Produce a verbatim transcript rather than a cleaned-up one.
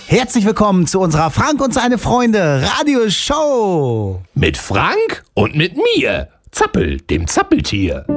Herzlich willkommen zu unserer Frank und seine Freunde Radioshow. Mit Frank und mit mir, Zappel, dem Zappeltier.